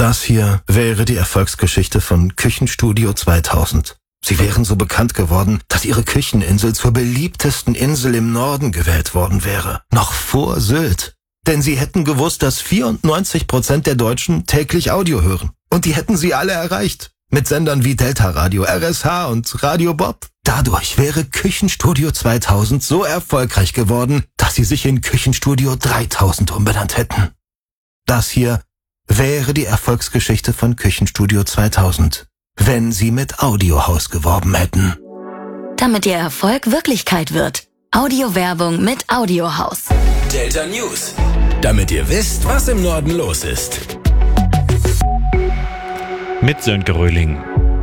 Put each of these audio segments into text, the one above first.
Das hier wäre die Erfolgsgeschichte von Küchenstudio 2000. Sie wären so bekannt geworden, dass ihre Kücheninsel zur beliebtesten Insel im Norden gewählt worden wäre. Noch vor Sylt. Denn sie hätten gewusst, dass 94% der Deutschen täglich Audio hören. Und die hätten sie alle erreicht. Mit Sendern wie Delta Radio, RSH und Radio Bob. Dadurch wäre Küchenstudio 2000 so erfolgreich geworden, dass sie sich in Küchenstudio 3000 umbenannt hätten. Das hier wäre die Erfolgsgeschichte von Küchenstudio 2000, wenn sie mit Audiohaus geworben hätten. Damit ihr Erfolg Wirklichkeit wird. Audiowerbung mit Audiohaus. Delta News. Damit ihr wisst, was im Norden los ist. Mit Sönke Röhling.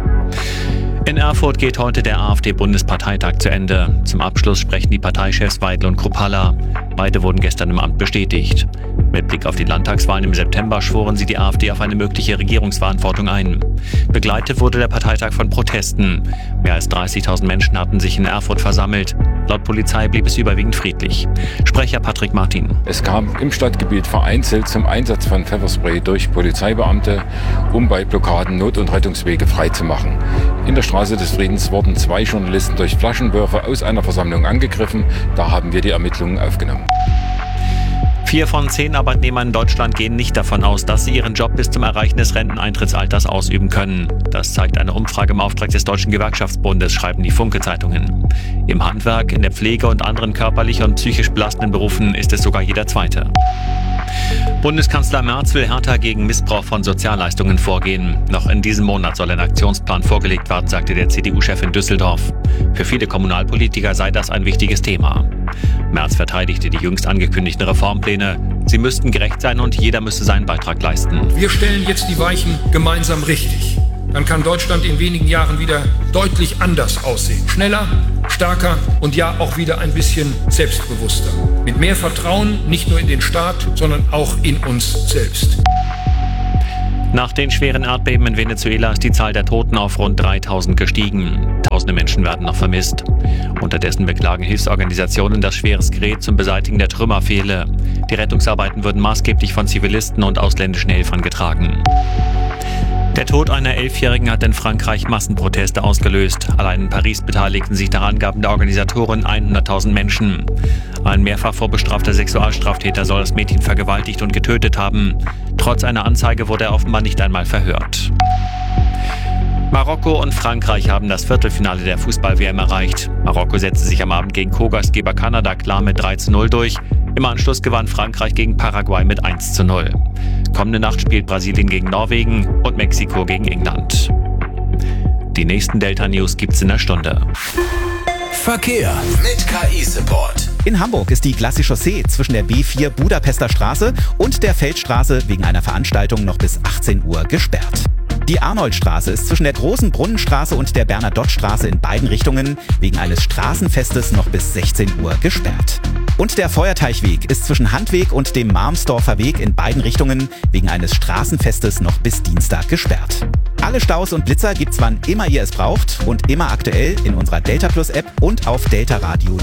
In Erfurt geht heute der AfD-Bundesparteitag zu Ende. Zum Abschluss sprechen die Parteichefs Weidel und Kruppalla. Beide wurden gestern im Amt bestätigt. Mit Blick auf die Landtagswahlen im September schworen sie die AfD auf eine mögliche Regierungsverantwortung ein. Begleitet wurde der Parteitag von Protesten. Mehr als 30.000 Menschen hatten sich in Erfurt versammelt. Laut Polizei blieb es überwiegend friedlich. Sprecher Patrick Martin. Es kam im Stadtgebiet vereinzelt zum Einsatz von Pfefferspray durch Polizeibeamte, um bei Blockaden Not- und Rettungswege freizumachen. In der Straße des Friedens wurden 2 Journalisten durch Flaschenwürfe aus einer Versammlung angegriffen. Da haben wir die Ermittlungen aufgenommen. 4 von 10 Arbeitnehmern in Deutschland gehen nicht davon aus, dass sie ihren Job bis zum Erreichen des Renteneintrittsalters ausüben können. Das zeigt eine Umfrage im Auftrag des Deutschen Gewerkschaftsbundes, schreiben die Funke-Zeitungen. Im Handwerk, in der Pflege und anderen körperlich und psychisch belastenden Berufen ist es sogar jeder Zweite. Bundeskanzler Merz will härter gegen Missbrauch von Sozialleistungen vorgehen. Noch in diesem Monat soll ein Aktionsplan vorgelegt werden, sagte der CDU-Chef in Düsseldorf. Für viele Kommunalpolitiker sei das ein wichtiges Thema. Merz verteidigte die jüngst angekündigten Reformpläne. Sie müssten gerecht sein und jeder müsse seinen Beitrag leisten. Wir stellen jetzt die Weichen gemeinsam richtig. Dann kann Deutschland in wenigen Jahren wieder deutlich anders aussehen. Schneller, stärker und ja auch wieder ein bisschen selbstbewusster. Mit mehr Vertrauen nicht nur in den Staat, sondern auch in uns selbst. Nach den schweren Erdbeben in Venezuela ist die Zahl der Toten auf rund 3.000 gestiegen. Tausende Menschen werden noch vermisst. Unterdessen beklagen Hilfsorganisationen, dass schweres Gerät zum Beseitigen der Trümmer fehle. Die Rettungsarbeiten würden maßgeblich von Zivilisten und ausländischen Helfern getragen. Der Tod einer 11-Jährigen hat in Frankreich Massenproteste ausgelöst. Allein in Paris beteiligten sich nach Angaben der Organisatoren 100.000 Menschen. Ein mehrfach vorbestrafter Sexualstraftäter soll das Mädchen vergewaltigt und getötet haben. Trotz einer Anzeige wurde er offenbar nicht einmal verhört. Marokko und Frankreich haben das Viertelfinale der Fußball-WM erreicht. Marokko setzte sich am Abend gegen Co-Gastgeber Kanada klar mit 3:0 durch. Im Anschluss gewann Frankreich gegen Paraguay mit 1:0. Kommende Nacht spielt Brasilien gegen Norwegen und Mexiko gegen England. Die nächsten Delta News gibt's in einer Stunde. Verkehr mit KI-Support. In Hamburg ist die Glasse Chaussee zwischen der B4 Budapester Straße und der Feldstraße wegen einer Veranstaltung noch bis 18 Uhr gesperrt. Die Arnoldstraße ist zwischen der Großen Brunnenstraße und der Bernadotte-Straße in beiden Richtungen wegen eines Straßenfestes noch bis 16 Uhr gesperrt. Und der Feuerteichweg ist zwischen Handweg und dem Marmsdorfer Weg in beiden Richtungen wegen eines Straßenfestes noch bis Dienstag gesperrt. Alle Staus und Blitzer gibt's wann immer ihr es braucht und immer aktuell in unserer Delta Plus App und auf deltaradio.de.